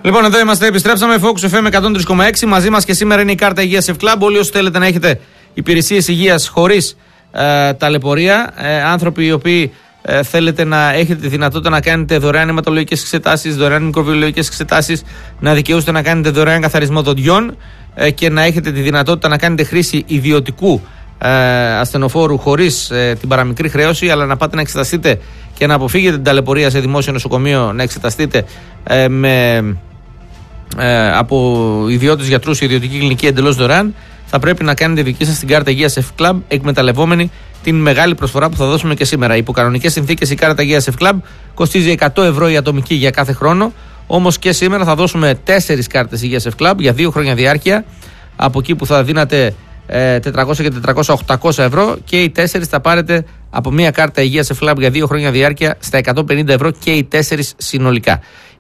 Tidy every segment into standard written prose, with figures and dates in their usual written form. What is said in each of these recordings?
Λοιπόν, εδώ είμαστε, επιστρέψαμε. Focus FM 103,6. Μαζί μας και σήμερα είναι η κάρτα υγείας F-Club. Όλοι όσοι θέλετε να έχετε υπηρεσίες υγείας χωρίς ταλαιπωρία, άνθρωποι οι οποίοι θέλετε να έχετε τη δυνατότητα να κάνετε δωρεάν αιματολογικές εξετάσεις, δωρεάν μικροβιολογικές εξετάσεις, να δικαιούστε να κάνετε δωρεάν καθαρισμό δοντιών και να έχετε τη δυνατότητα να κάνετε χρήση ιδιωτικού ασθενοφόρου χωρίς την παραμικρή χρέωση, αλλά να πάτε να εξεταστείτε και να αποφύγετε την ταλαιπωρία σε δημόσιο νοσοκομείο, να εξεταστείτε από ιδιώτες γιατρούς ή ιδιωτική κλινική εντελώς δωρεάν, θα πρέπει να κάνετε δική σας την κάρτα υγείας F-Club, εκμεταλλευόμενη την μεγάλη προσφορά που θα δώσουμε και σήμερα. Υπό κανονικές συνθήκες η κάρτα υγείας F-Club κοστίζει 100 ευρώ η ατομική για κάθε χρόνο. Όμως και σήμερα θα δώσουμε 4 κάρτες υγείας F-Club για 2 χρόνια διάρκεια. Από εκεί που θα δίνατε 400 και 400, 800 ευρώ, και οι 4 θα πάρετε από μια κάρτα υγείας F-Club για 2 χρόνια διάρκεια στα 150 ευρώ και οι 4 συνολικά.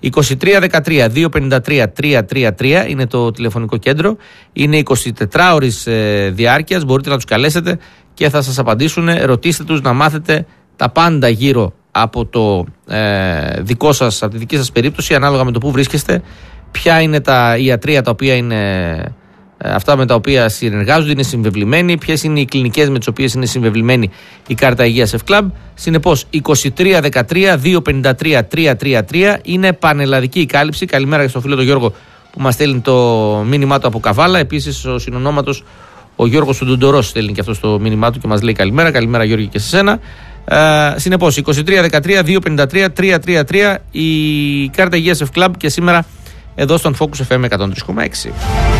2313-253-333 είναι το τηλεφωνικό κέντρο. Είναι 24 ώρες διάρκειας. Μπορείτε να τους καλέσετε και θα σας απαντήσουν. Ρωτήστε τους να μάθετε τα πάντα γύρω από το δικό σας, από τη δική σας περίπτωση, ανάλογα με το που βρίσκεστε, ποια είναι τα ιατρεία τα οποία είναι αυτά με τα οποία συνεργάζονται, είναι συμβεβλημένοι, ποιες είναι οι κλινικές με τις οποίες είναι συμβεβλημένη η κάρτα υγείας F-Club. Συνεπώς, 2313-253-333 είναι πανελλαδική η κάλυψη. Καλημέρα και στον φίλο τον Γιώργο που μας στέλνει το μήνυμά του από Καβάλα. Επίσης, ο συνονόματος ο Γιώργος του Ντουντορός στέλνει και αυτό το μήνυμά του και μας λέει καλημέρα. Καλημέρα, Γιώργη, και σε σένα. Συνεπώς, 2313-253-333 η κάρτα υγείας F-Club και σήμερα εδώ στον Focus FM 103,6.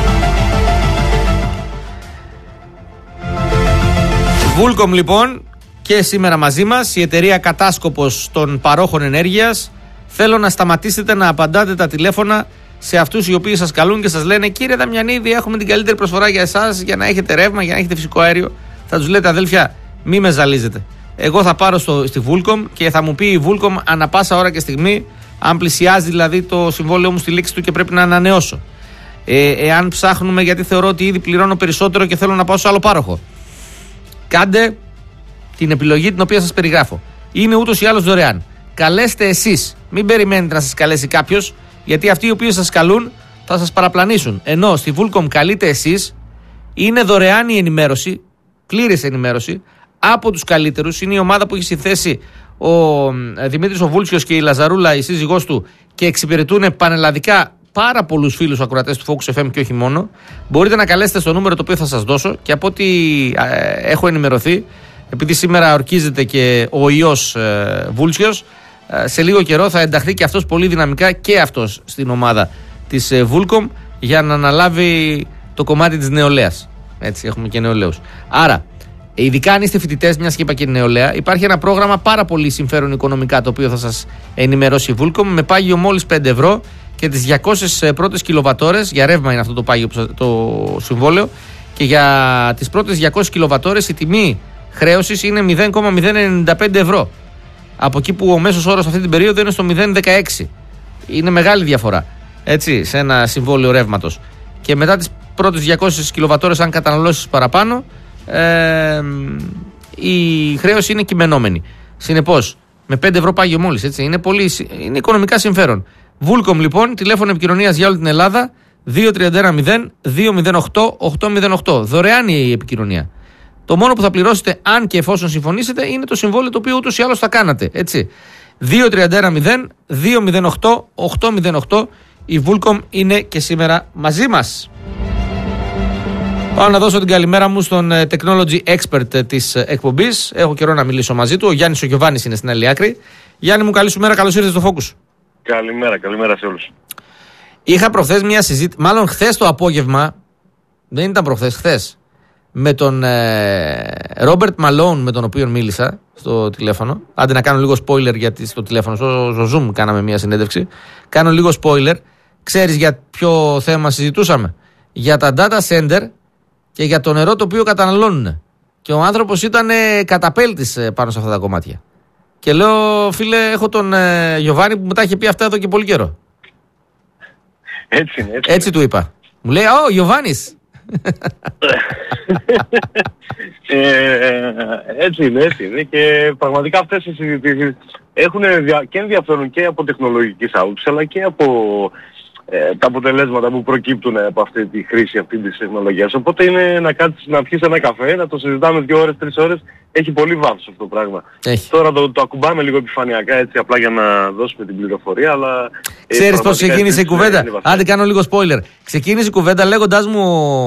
Vulcom λοιπόν και σήμερα μαζί μας, η εταιρεία κατάσκοπος των παρόχων ενέργειας. Θέλω να σταματήσετε να απαντάτε τα τηλέφωνα σε αυτούς οι οποίοι σας καλούν και σας λένε: κύριε Δαμιανίδη, έχουμε την καλύτερη προσφορά για εσάς, για να έχετε ρεύμα, για να έχετε φυσικό αέριο. Θα τους λέτε: αδέλφια, μη με ζαλίζετε. Εγώ θα πάρω στη Vulcom και θα μου πει η Vulcom ανά πάσα ώρα και στιγμή, αν πλησιάζει δηλαδή το συμβόλαιο μου στη λήξη του και πρέπει να ανανεώσω. Εάν ψάχνουμε γιατί θεωρώ ότι ήδη πληρώνω περισσότερο και θέλω να πάω σε άλλο πάροχο. Κάντε την επιλογή την οποία σας περιγράφω. Είναι ούτως ή άλλως δωρεάν. Καλέστε εσείς. Μην περιμένετε να σας καλέσει κάποιος, γιατί αυτοί οι οποίοι σας καλούν θα σας παραπλανήσουν. Ενώ στη Vulcom καλείτε εσείς, είναι δωρεάν η ενημέρωση, πλήρης ενημέρωση από τους καλύτερους. Είναι η ομάδα που έχει συνθέσει ο Δημήτρης ο Βούλτσιος και η Λαζαρούλα, η σύζυγός του, και εξυπηρετούν πανελλαδικά πάρα πολλούς φίλους ακροατές του Focus FM και όχι μόνο. Μπορείτε να καλέσετε στο νούμερο το οποίο θα σας δώσω, και από ό,τι έχω ενημερωθεί, επειδή σήμερα ορκίζεται και ο ιός Βούλτσιος, σε λίγο καιρό θα ενταχθεί και αυτός πολύ δυναμικά και αυτός στην ομάδα της Vulcom για να αναλάβει το κομμάτι της νεολαίας. Έτσι, έχουμε και νεολαίους. Άρα, ειδικά αν είστε φοιτητές, μιας και είπα και νεολαία, υπάρχει ένα πρόγραμμα πάρα πολύ συμφέρον οικονομικά το οποίο θα σας ενημερώσει η Vulcom με πάγιο μόλις 5 ευρώ και τις 200 πρώτες κιλοβατόρες. Για ρεύμα είναι αυτό το πάγιο, το συμβόλαιο, και για τις πρώτες 200 κιλοβατόρες η τιμή χρέωσης είναι 0,095 ευρώ. Από εκεί που ο μέσος όρος αυτή την περίοδο είναι στο 0,16. Είναι μεγάλη διαφορά, έτσι, σε ένα συμβόλαιο ρεύματος. Και μετά τις πρώτες 200 κιλοβατόρες, αν καταναλώσεις παραπάνω, η χρέωση είναι κειμενόμενη. Συνεπώς, με 5 ευρώ πάγιο μόλις, έτσι, είναι οικονομικά συμφέρον. Vulcom λοιπόν, τηλέφωνο επικοινωνίας για όλη την Ελλάδα, 2310-208-808. Δωρεάν η επικοινωνία. Το μόνο που θα πληρώσετε, αν και εφόσον συμφωνήσετε, είναι το συμβόλαιο το οποίο ούτως ή άλλως θα κάνατε. Έτσι. 2310-208-808. Η Vulcom είναι και σήμερα μαζί μας. Πάω να δώσω την καλημέρα μου στον technology expert της εκπομπής. Έχω καιρό να μιλήσω μαζί του. Ο Γιάννης ο Γιωβάνης είναι στην άλλη άκρη. Γιάννη μου, καλή σου μέρα, καλώς ήρθες στο Focus. Καλημέρα σε όλους. Είχα προχθές μια συζήτηση, μάλλον χθες το απόγευμα, δεν ήταν προχθές, χθες, με τον Ρόμπερτ Μαλόν, με τον οποίο μίλησα στο τηλέφωνο. Άντε να κάνω λίγο spoiler, γιατί στο τηλέφωνο, στο Zoom κάναμε μια συνέντευξη. Κάνω λίγο spoiler. Ξέρεις για ποιο θέμα συζητούσαμε? Για τα data center και για το νερό το οποίο καταναλώνουν. Και ο άνθρωπος ήταν καταπέλτης πάνω σε αυτά τα κομμάτια. Και λέω: φίλε, έχω τον Γιωβάνη που μου τα είχε πει αυτά εδώ και πολύ καιρό. Έτσι είναι. Έτσι του είπα. Μου λέει: «Ω, Γιωβάνης». Έτσι είναι. Και πραγματικά αυτές οι συζητήσεις έχουν και ενδιαφέρον και από τεχνολογικής άποψης, αλλά και από τα αποτελέσματα που προκύπτουν από αυτή τη χρήση αυτής της τεχνολογίας. Οπότε είναι να κάτσεις να πιεις ένα καφέ, να το συζητάμε 2 ώρες, 3 ώρες. Έχει πολύ βάθος αυτό το πράγμα. Έχει. Τώρα το ακουμπάμε λίγο επιφανειακά έτσι απλά για να δώσουμε την πληροφορία, αλλά... Ξέρεις πώς ξεκίνησε η κουβέντα? Άντε κάνω λίγο spoiler. Ξεκίνησε η κουβέντα λέγοντάς μου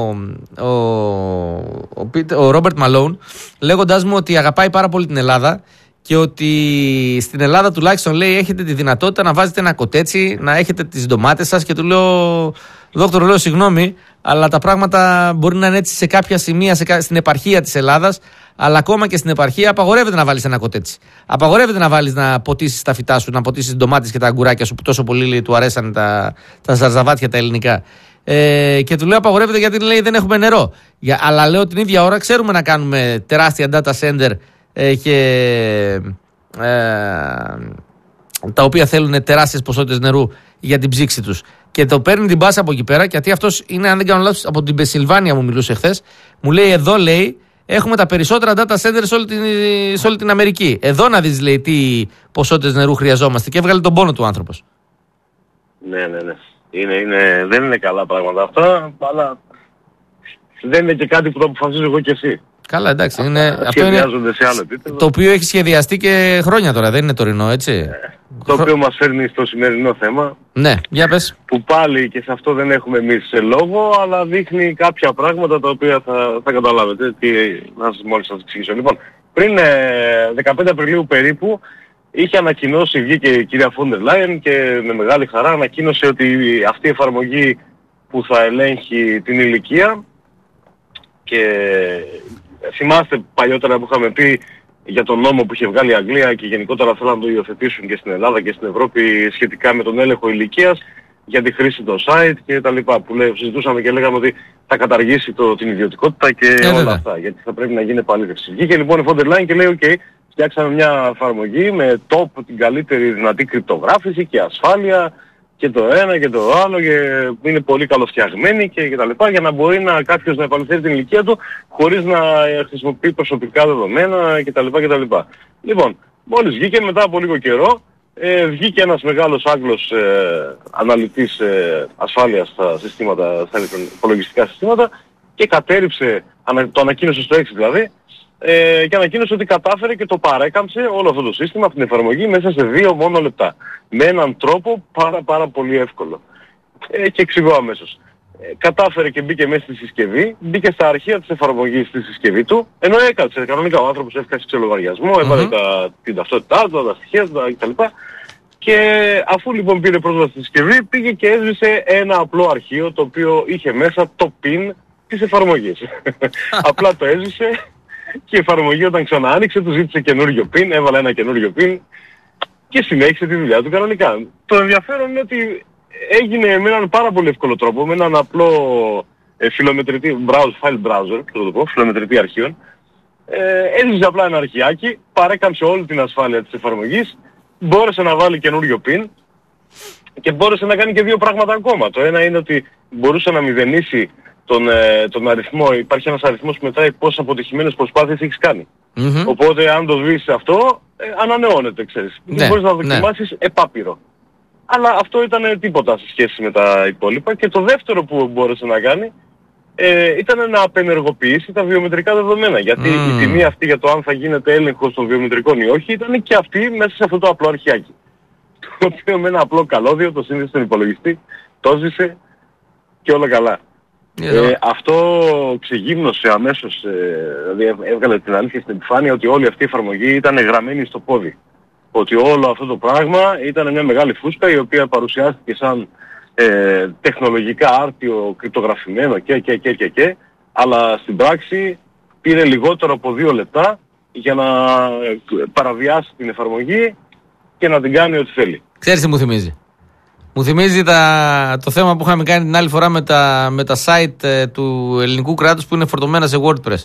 ο Ρόμπερτ Μαλόουν, λέγοντάς μου ότι αγαπάει πάρα πολύ την Ελλάδα και ότι στην Ελλάδα τουλάχιστον λέει έχετε τη δυνατότητα να βάζετε ένα κοτέτσι, να έχετε τις ντομάτες σας, και του λέω, δόκτωρο, λέω συγγνώμη, αλλά τα πράγματα μπορεί να είναι έτσι σε κάποια σημεία στην επαρχία της Ελλάδας, αλλά ακόμα και στην επαρχία απαγορεύεται να βάλεις ένα κοτέτσι. Απαγορεύεται να βάλεις να ποτίσεις τα φυτά σου, να ποτίσεις τις ντομάτες και τα αγκουράκια σου που τόσο πολύ του αρέσαν τα ζαρζαβάτια τα ελληνικά. Και του λέω απαγορεύεται γιατί λέει δεν έχουμε νερό. Αλλά λέω την ίδια ώρα ξέρουμε να κάνουμε τεράστια data center τα οποία θέλουν τεράστιες ποσότητες νερού για την ψήξη τους. Και το παίρνει την μπάσα από εκεί πέρα, γιατί αυτός είναι, αν δεν κάνω λάθος, από την Πενσιλβάνια μου μιλούσε χθες. Μου λέει εδώ, λέει, έχουμε τα περισσότερα data centers σε όλη την Αμερική. Εδώ να δεις, λέει, τι ποσότητες νερού χρειαζόμαστε. Και έβγαλε τον πόνο του άνθρωπος. Ναι. Δεν είναι καλά πράγματα αυτά, αλλά δεν είναι και κάτι που το αποφασίζω εγώ και εσύ. Καλά, εντάξει. Αυτό είναι σε άλλο επίπεδο. Το οποίο έχει σχεδιαστεί και χρόνια τώρα, δεν είναι τωρινό, έτσι. Το οποίο μας φέρνει στο σημερινό θέμα. Ναι, για πες. Που πάλι και σε αυτό δεν έχουμε εμείς λόγο, αλλά δείχνει κάποια πράγματα τα οποία θα καταλάβετε. Μόλις σας εξηγήσω. Λοιπόν, πριν 15 Απριλίου περίπου, είχε ανακοινώσει, βγήκε η κυρία Φόντερ Λάιεν και με μεγάλη χαρά ανακοίνωσε ότι αυτή η εφαρμογή που θα ελέγχει την ηλικία, και θυμάστε παλιότερα που είχαμε πει για τον νόμο που είχε βγάλει η Αγγλία και γενικότερα θέλαν να το υιοθετήσουν και στην Ελλάδα και στην Ευρώπη σχετικά με τον έλεγχο ηλικίας για τη χρήση των site και τα λοιπά, που συζητούσαμε και λέγαμε ότι θα καταργήσει την ιδιωτικότητα και όλα αυτά, γιατί θα πρέπει να γίνει επαλήθευση. Βγήκε λοιπόν η Φόντερ Λάιεν και λέει OK, φτιάξαμε μια εφαρμογή με top την καλύτερη δυνατή κρυπτογράφηση και ασφάλεια και το ένα και το άλλο, και είναι πολύ καλοφτιαγμένη και τα λοιπά, για να μπορεί κάποιος να επαληθεύει την ηλικία του χωρίς να χρησιμοποιεί προσωπικά δεδομένα κτλ. Λοιπόν, μόλις βγήκε, μετά από λίγο καιρό, βγήκε ένας μεγάλος Άγγλος αναλυτής ασφάλειας στα υπολογιστικά συστήματα και κατέρριψε, το ανακοίνωσε στο 6 δηλαδή, και ανακοίνωσε ότι κατάφερε και το παρέκαμψε όλο αυτό το σύστημα, αυτή την εφαρμογή, μέσα σε 2 μόνο λεπτά. Με έναν τρόπο πάρα πολύ εύκολο. Και εξηγώ αμέσως. Κατάφερε και μπήκε μέσα στη συσκευή, μπήκε στα αρχεία της εφαρμογής στη συσκευή του, ενώ έκατσε κανονικά, ο άνθρωπος έφτιαξε ξελογαριασμό, έβαλε την ταυτότητά του, τα στοιχεία του κτλ. Και αφού λοιπόν πήρε πρόσβαση στη συσκευή, πήγε και έσβησε ένα απλό αρχείο το οποίο είχε μέσα το PIN της εφαρμογής. Απλά το έσβησε. Και η εφαρμογή όταν ξανά άνοιξε του ζήτησε καινούριο PIN, έβαλε ένα καινούριο PIN και συνέχισε τη δουλειά του κανονικά. Το ενδιαφέρον είναι ότι έγινε με έναν πάρα πολύ εύκολο τρόπο, με έναν απλό φιλομετρητή file browser, φιλομετρητή αρχείων. Έζησε απλά ένα αρχιάκι, παρέκαμψε όλη την ασφάλεια της εφαρμογής, μπόρεσε να βάλει καινούριο PIN και μπόρεσε να κάνει και 2 πράγματα ακόμα. Το ένα είναι ότι μπορούσε να μηδενίσει τον αριθμό, υπάρχει ένας αριθμός που μετράει πόσες αποτυχημένες προσπάθειες έχεις κάνει. Οπότε αν το σβήσεις αυτό, ανανεώνεται, ξέρεις. Ναι, μπορείς να δοκιμάσεις επάπειρο. Αλλά αυτό ήταν τίποτα σε σχέση με τα υπόλοιπα. Και το δεύτερο που μπόρεσε να κάνει ήταν να απενεργοποιήσει τα βιομετρικά δεδομένα. Γιατί η τιμή αυτή για το αν θα γίνεται έλεγχος των βιομετρικών ή όχι ήταν και αυτή μέσα σε αυτό το απλό αρχιάκι. Το οποίο με ένα απλό καλώδιο το σύνδεσε στον υπολογιστή, το ζήσε και όλα καλά. Αυτό ξεγύμνωσε αμέσως, δηλαδή έβγαλε την αλήθεια στην επιφάνεια ότι όλη αυτή η εφαρμογή ήταν γραμμένη στο πόδι. Ότι όλο αυτό το πράγμα ήταν μια μεγάλη φούσκα η οποία παρουσιάστηκε σαν τεχνολογικά άρτιο, κρυπτογραφημένο και, αλλά στην πράξη πήρε λιγότερο από 2 λεπτά για να παραβιάσει την εφαρμογή και να την κάνει ό,τι θέλει. Ξέρεις τι μου θυμίζει? Μου θυμίζει το θέμα που είχαμε κάνει την άλλη φορά με τα site του ελληνικού κράτους που είναι φορτωμένα σε WordPress.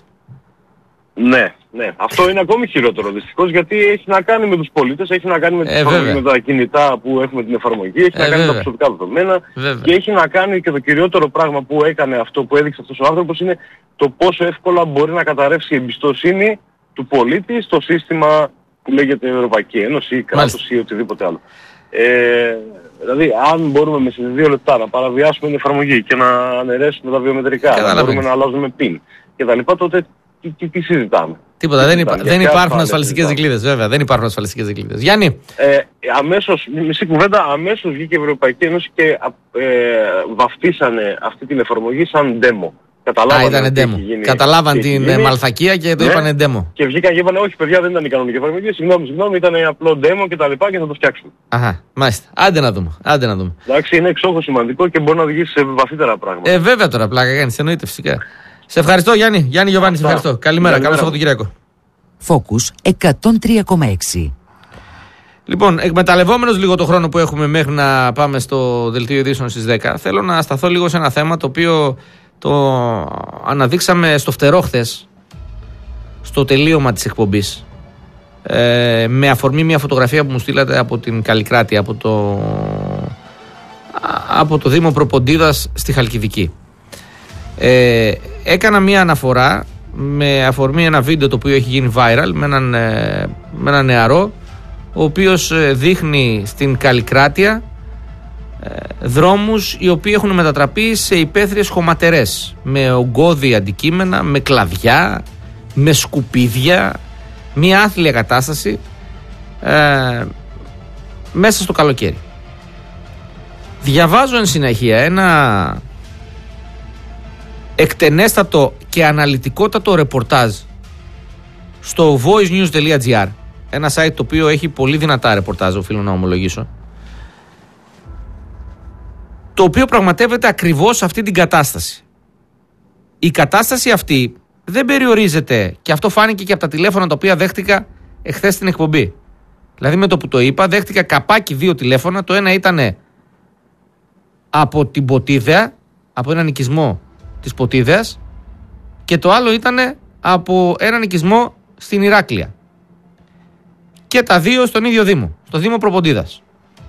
Ναι. Αυτό είναι ακόμη χειρότερο δυστυχώς, γιατί έχει να κάνει με τους πολίτες, έχει να κάνει με τα κινητά που έχουμε την εφαρμογή, έχει να κάνει με τα προσωπικά δεδομένα και έχει να κάνει και το κυριότερο πράγμα που έκανε αυτό, που έδειξε αυτός ο άνθρωπος, είναι το πόσο εύκολα μπορεί να καταρρεύσει η εμπιστοσύνη του πολίτη στο σύστημα που λέγεται Ευρωπαϊκή Ένωση ή κράτος ή οτιδήποτε άλλο. Δηλαδή, αν μπορούμε μέσα σε 2 λεπτά να παραβιάσουμε την εφαρμογή και να αναιρέσουμε τα βιομετρικά, να μπορούμε να αλλάζουμε PIN και τα λοιπά, τότε τι συζητάμε. Τίποτα. Δεν υπάρχουν ασφαλιστικές δικλείδες, βέβαια. Δεν υπάρχουν ασφαλιστικές δικλείδες. Γιάννη. Αμέσως, μισή κουβέντα, αμέσως βγήκε η Ευρωπαϊκή Ένωση και βαφτίσανε αυτή την εφαρμογή σαν demo. Ήταν demo. Καταλάβαν την μαλθακία και το είπανε demo. Και βγήκαν και είπανε, όχι παιδιά, δεν ήταν η κανονική εφαρμογή, συγγνώμη, ήταν απλό demo και τα λοιπά και θα το φτιάξουμε. Αχα, μάλιστα. Άντε να δούμε. Εντάξει, είναι εξόχως σημαντικό και μπορεί να οδηγήσει σε βαθύτερα πράγματα. Βέβαια τώρα, πλάκα κάνεις, εννοείται φυσικά. Σε ευχαριστώ, Γιάννη. Γιάννη Γιωβάνη, σε ευχαριστώ. Καλημέρα, καλό Σαββατοκύριακο. Focus 103,6. Λοιπόν, εκμεταλλευόμενος λίγο το χρόνο που έχουμε μέχρι να πάμε στο δελτίο ειδήσεων στις 10, θέλω να σταθώ λίγο σε ένα θέμα το οποίο το αναδείξαμε στο φτερό χθες, στο τελείωμα της εκπομπής, με αφορμή μια φωτογραφία που μου στείλατε από την Καλλικράτεια, από το Δήμο Προποντίδας στη Χαλκιδική. Έκανα μια αναφορά με αφορμή ένα βίντεο το οποίο έχει γίνει viral με έναν νεαρό, ο οποίος δείχνει στην Καλλικράτεια δρόμους οι οποίοι έχουν μετατραπεί σε υπαίθριες χωματερές, με ογκώδη αντικείμενα, με κλαδιά, με σκουπίδια, μια άθλια κατάσταση μέσα στο καλοκαίρι. Διαβάζω εν συνεχεία ένα εκτενέστατο και αναλυτικότατο ρεπορτάζ στο voicenews.gr, ένα site το οποίο έχει πολύ δυνατά ρεπορτάζ, οφείλω να ομολογήσω, το οποίο πραγματεύεται ακριβώς αυτή την κατάσταση. Η κατάσταση αυτή δεν περιορίζεται, και αυτό φάνηκε και από τα τηλέφωνα τα οποία δέχτηκα εχθές στην εκπομπή. Δηλαδή με το που το είπα, δέχτηκα καπάκι 2 τηλέφωνα. Το ένα ήταν από την Ποτίδεα, από έναν οικισμό της Ποτίδεας, και το άλλο ήταν από έναν οικισμό στην Ηράκλεια. Και τα 2 στον ίδιο Δήμο, στο Δήμο Προποντίδας.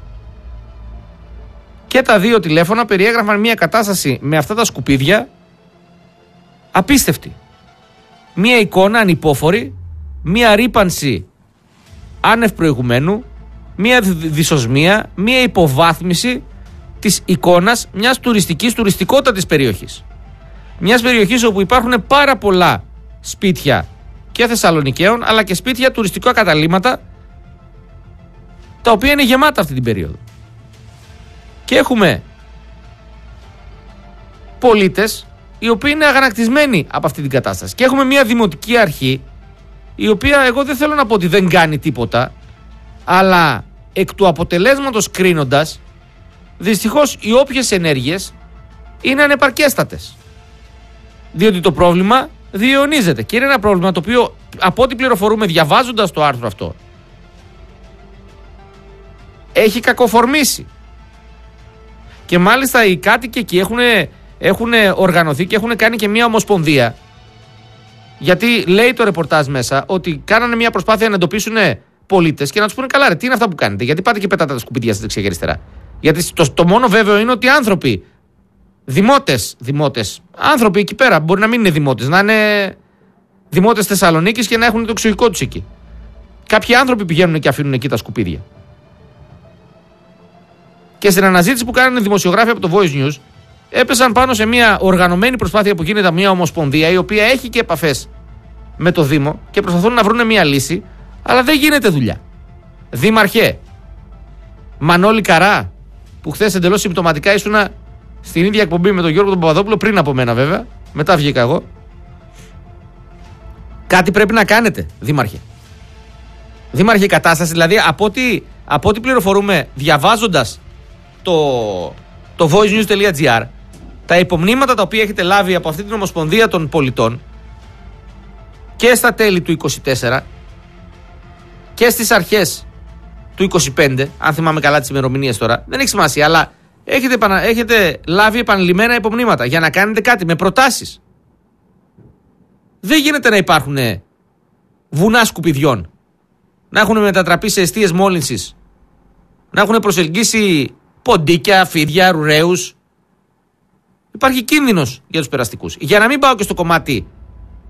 Και τα 2 τηλέφωνα περιέγραφαν μια κατάσταση με αυτά τα σκουπίδια απίστευτη. Μια εικόνα ανυπόφορη, μια ρύπανση άνευ προηγουμένου, μια δυσοσμία, μια υποβάθμιση της εικόνας μιας τουριστικότατης περιοχής. Μιας περιοχής όπου υπάρχουν πάρα πολλά σπίτια και Θεσσαλονικαίων, αλλά και σπίτια τουριστικά καταλύματα, τα οποία είναι γεμάτα αυτή την περίοδο. Και έχουμε πολίτες οι οποίοι είναι αγανακτισμένοι από αυτή την κατάσταση. Και έχουμε μια δημοτική αρχή, η οποία εγώ δεν θέλω να πω ότι δεν κάνει τίποτα, αλλά εκ του αποτελέσματος κρίνοντας, δυστυχώς οι όποιες ενέργειες είναι ανεπαρκέστατες. Διότι το πρόβλημα διαιωνίζεται. Και είναι ένα πρόβλημα το οποίο, από ό,τι πληροφορούμε διαβάζοντας το άρθρο αυτό, έχει κακοφορμήσει. Και μάλιστα οι κάτοικοι εκεί έχουν οργανωθεί και έχουν κάνει και μια ομοσπονδία. Γιατί λέει το ρεπορτάζ μέσα ότι κάνανε μια προσπάθεια να εντοπίσουν πολίτες και να τους πούνε, καλά ρε, τι είναι αυτά που κάνετε, γιατί πάτε και πετάτε τα σκουπίδια στη δεξιά και αριστερά. Γιατί το μόνο βέβαιο είναι ότι άνθρωποι, δημότες, άνθρωποι εκεί πέρα, μπορεί να μην είναι δημότες, να είναι δημότες Θεσσαλονίκης και να έχουν το εξοχικό τους εκεί. Κάποιοι άνθρωποι πηγαίνουν και αφήνουν εκεί τα σκουπίδια. Και στην αναζήτηση που κάνανε δημοσιογράφοι από το Voice News, έπεσαν πάνω σε μια οργανωμένη προσπάθεια που γίνεται από μια ομοσπονδία, η οποία έχει και επαφές με το Δήμο και προσπαθούν να βρουν μια λύση, αλλά δεν γίνεται δουλειά. Δήμαρχε, Μανώλη Καρά, που χθες εντελώς συμπτωματικά ήσουν στην ίδια εκπομπή με τον Γιώργο τον Παπαδόπουλο, πριν από μένα βέβαια, μετά βγήκα εγώ. Κάτι πρέπει να κάνετε, Δήμαρχε. Δήμαρχε, η κατάσταση, δηλαδή από ό,τι πληροφορούμε διαβάζοντας το voicenews.gr, τα υπομνήματα τα οποία έχετε λάβει από αυτή την Ομοσπονδία των Πολιτών και στα τέλη του 24 και στις αρχές του 25, αν θυμάμαι καλά τις ημερομηνίες τώρα, δεν έχει σημασία, αλλά έχετε λάβει επανειλημμένα υπομνήματα για να κάνετε κάτι με προτάσεις. Δεν γίνεται να υπάρχουν βουνά σκουπιδιών, να έχουν μετατραπεί σε εστίες μόλυνσης, να έχουν προσελκύσει ποντίκια, φίδια, ρουρέους. Υπάρχει κίνδυνος για τους περαστικούς. Για να μην πάω και στο κομμάτι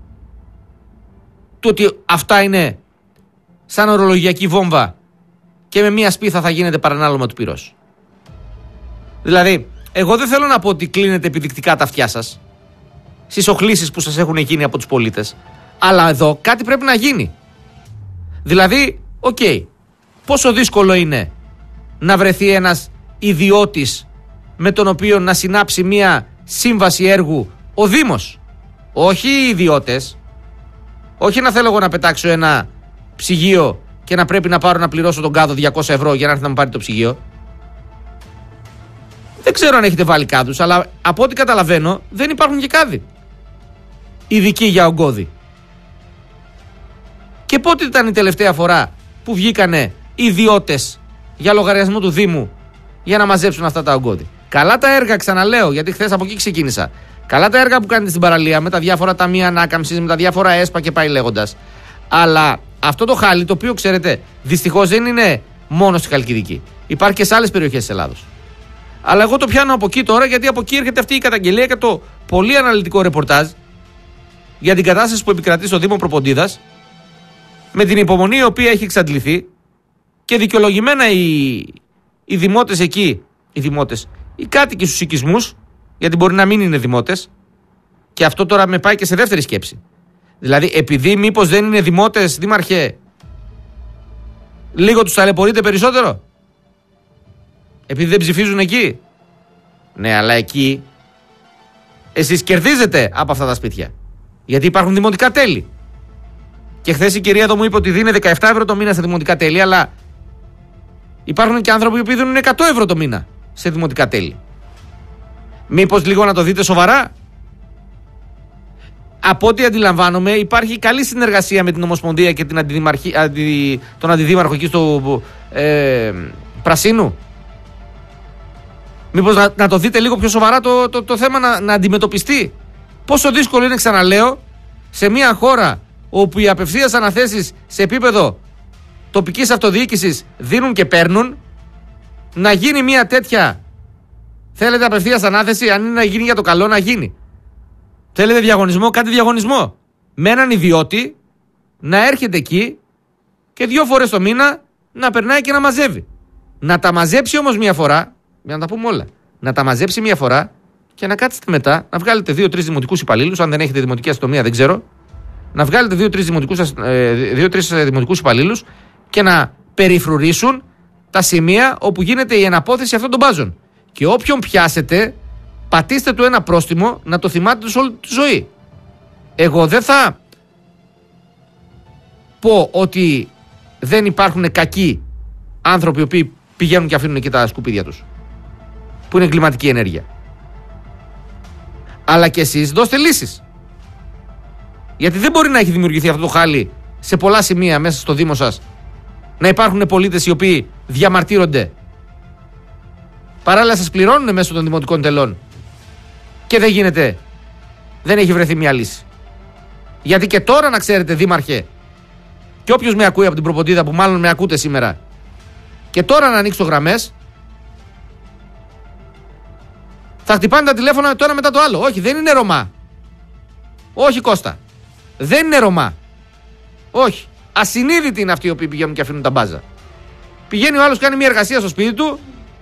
του ότι αυτά είναι σαν ορολογιακή βόμβα και με μία σπίθα θα γίνεται παρανάλωμα του πυρός. Δηλαδή, εγώ δεν θέλω να πω ότι κλείνετε επιδεικτικά τα αυτιά σας στις οχλήσεις που σας έχουν γίνει από τους πολίτες, αλλά εδώ κάτι πρέπει να γίνει. Δηλαδή, πόσο δύσκολο είναι να βρεθεί ένας ιδιώτης με τον οποίο να συνάψει μία σύμβαση έργου ο Δήμος. Όχι οι ιδιώτες. Όχι να θέλω εγώ να πετάξω ένα ψυγείο και να πρέπει να πάρω να πληρώσω τον κάδο 200 ευρώ για να έρθει να μου πάρει το ψυγείο. Δεν ξέρω αν έχετε βάλει κάδους, αλλά από ό,τι καταλαβαίνω δεν υπάρχουν και κάδοι ειδικοί για ογκώδη. Και πότε ήταν η τελευταία φορά που βγήκανε ιδιώτες για λογαριασμό του Δήμου για να μαζέψουν αυτά τα ογκώδη? Καλά τα έργα, ξαναλέω, γιατί χθες από εκεί ξεκίνησα. Καλά τα έργα που κάνετε στην παραλία με τα διάφορα ταμεία ανάκαμψης, με τα διάφορα ΕΣΠΑ και πάει λέγοντας. Αλλά αυτό το χάλι, το οποίο ξέρετε, δυστυχώς δεν είναι μόνο στη Χαλκιδική. Υπάρχει και σε άλλες περιοχές της Ελλάδος. Αλλά εγώ το πιάνω από εκεί τώρα, γιατί από εκεί έρχεται αυτή η καταγγελία και το πολύ αναλυτικό ρεπορτάζ για την κατάσταση που επικρατεί στο Δήμο Προποντίδας, με την υπομονή η οποία έχει εξαντληθεί και δικαιολογημένα οι δημότες εκεί, οι κάτοικοι στους οικισμούς, γιατί μπορεί να μην είναι δημότες, και αυτό τώρα με πάει και σε δεύτερη σκέψη. Δηλαδή, επειδή μήπως δεν είναι δημότες, δήμαρχε, λίγο τους ταλαιπωρείτε περισσότερο? Επειδή δεν ψηφίζουν εκεί? Ναι, αλλά εκεί εσείς κερδίζετε από αυτά τα σπίτια, γιατί υπάρχουν δημοτικά τέλη. Και χθες η κυρία εδώ μου είπε ότι δίνει 17 ευρώ το μήνα σε δημοτικά τέλη, αλλά υπάρχουν και άνθρωποι που δίνουν 100 ευρώ το μήνα σε δημοτικά τέλη. Μήπως λίγο να το δείτε σοβαρά? Από ό,τι αντιλαμβάνομαι, υπάρχει καλή συνεργασία με την Ομοσπονδία και τον αντιδήμαρχο εκεί στο Πρασίνου. Μήπως να το δείτε λίγο πιο σοβαρά το θέμα να αντιμετωπιστεί? Πόσο δύσκολο είναι, ξαναλέω, σε μια χώρα όπου οι απευθείας αναθέσεις σε επίπεδο τοπικής αυτοδιοίκησης δίνουν και παίρνουν, να γίνει μια τέτοια, θέλετε απευθείας ανάθεση, αν είναι να γίνει για το καλό, να γίνει. Θέλετε διαγωνισμό, κάντε διαγωνισμό. Με έναν ιδιώτη να έρχεται εκεί και 2 φορές το μήνα να περνάει και να μαζεύει. Να τα μαζέψει όμως μια φορά, για να τα πούμε όλα. Να τα μαζέψει μια φορά και να κάτσετε μετά, να βγάλετε 2-3 δημοτικούς υπαλλήλους, αν δεν έχετε δημοτική αστυνομία, δεν ξέρω. Να βγάλετε 2-3 δημοτικούς υπαλλήλους και να περιφρουρήσουν τα σημεία όπου γίνεται η εναπόθεση αυτών των μπάζων. Και όποιον πιάσετε, πατήστε του ένα πρόστιμο να το θυμάται σε όλη τη ζωή. Εγώ δεν θα πω ότι δεν υπάρχουν κακοί άνθρωποι οι οποίοι πηγαίνουν και αφήνουν εκεί τα σκουπίδια τους, που είναι εγκληματική ενέργεια. Αλλά και εσείς δώστε λύσεις. Γιατί δεν μπορεί να έχει δημιουργηθεί αυτό το χάλι σε πολλά σημεία μέσα στο Δήμο σας, να υπάρχουν πολίτες οι οποίοι διαμαρτύρονται, παράλληλα σας πληρώνουν μέσω των δημοτικών τελών, και δεν γίνεται, δεν έχει βρεθεί μια λύση. Γιατί και τώρα, να ξέρετε, δήμαρχε, και όποιος με ακούει από την Προποντίδα, που μάλλον με ακούτε σήμερα, και τώρα να ανοίξω γραμμές, θα χτυπάνε τα τηλέφωνα το ένα μετά το άλλο. Όχι, δεν είναι Ρωμά. Όχι, Κώστα. Δεν είναι Ρωμά. Όχι. Ασυνείδητοι είναι αυτοί οι οποίοι πηγαίνουν και αφήνουν τα μπάζα. Πηγαίνει ο άλλος, κάνει μια εργασία στο σπίτι του,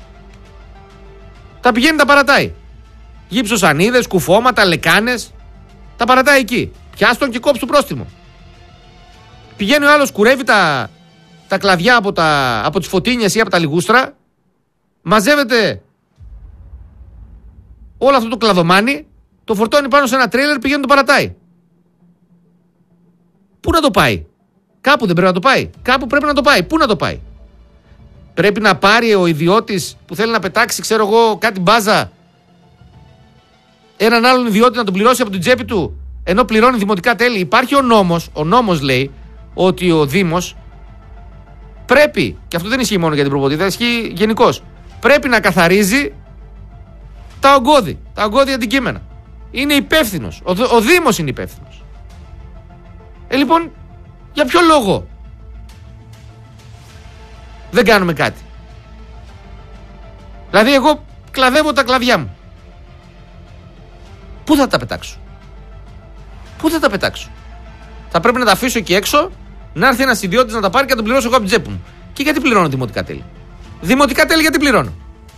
τα πηγαίνει, τα παρατάει. Γύψωσανίδες, κουφώματα, λεκάνες, τα παρατάει εκεί. Πιάστον και κόψου πρόστιμο. Πηγαίνει ο άλλος, κουρεύει τα κλαδιά από τις φωτίνιες ή από τα λιγούστρα, μαζεύεται όλο αυτό το κλαδομάνι, το φορτώνει πάνω σε ένα τρέιλερ, πηγαίνει, το παρατάει. Πού να το πάει? Κάπου δεν πρέπει να το πάει? Κάπου πρέπει να το πάει. Πού να το πάει? Πρέπει να πάρει ο ιδιώτης που θέλει να πετάξει, ξέρω εγώ, κάτι μπάζα, έναν άλλον ιδιώτη να τον πληρώσει από την τσέπη του, ενώ πληρώνει δημοτικά τέλη? Υπάρχει ο νόμος. Ο νόμος λέει ότι ο Δήμος πρέπει, και αυτό δεν ισχύει μόνο για την Προποντίδα, ισχύει γενικώς, πρέπει να καθαρίζει τα ογκώδη αντικείμενα. Είναι υπεύθυνος. Ο Δήμος είναι υπεύθυνος. Λοιπόν, για ποιο λόγο δεν κάνουμε κάτι? Δηλαδή, εγώ κλαδεύω τα κλαδιά μου. Πού θα τα πετάξω? Πού θα τα πετάξω? Θα πρέπει να τα αφήσω εκεί έξω, να έρθει ένας ιδιώτης να τα πάρει και να τον πληρώσω εγώ από την τσέπη μου. Και γιατί πληρώνω δημοτικά τέλη? Δημοτικά τέλη γιατί πληρώνω?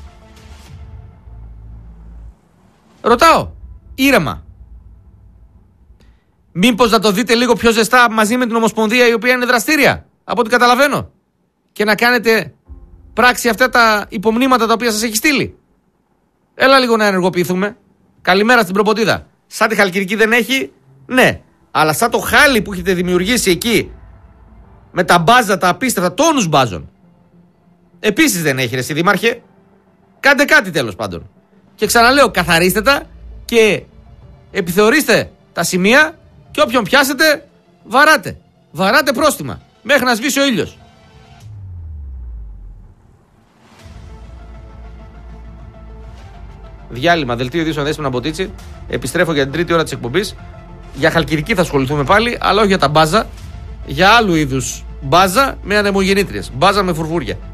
Ρωτάω. Ήρεμα. Μήπως να το δείτε λίγο πιο ζεστά μαζί με την Ομοσπονδία, η οποία είναι δραστήρια, από ό,τι καταλαβαίνω, και να κάνετε πράξη αυτά τα υπομνήματα τα οποία σας έχει στείλει. Έλα λίγο να ενεργοποιηθούμε. Καλημέρα στην Προποτίδα. Σαν τη Χαλκιδική δεν έχει, ναι. Αλλά σαν το χάλι που έχετε δημιουργήσει εκεί, με τα μπάζα, τα απίστευτα, τόνους μπάζων, επίσης δεν έχει, ρε εσύ δήμαρχε. Κάντε κάτι τέλος πάντων. Και ξαναλέω, καθαρίστε τα και επιθεωρήστε τα σημεία και όποιον πιάσετε βαράτε. Βαράτε πρόστιμα μέχρι να σβήσει ο ήλιος. Διάλειμμα, δελτίο ειδήσεων Δέσποινα Μποτίτσι. Επιστρέφω για την τρίτη ώρα της εκπομπής. Για Χαλκιδική θα ασχοληθούμε πάλι, αλλά όχι για τα μπάζα. Για άλλου είδους μπάζα με ανεμογεννήτριες. Μπάζα με φουρφούρια.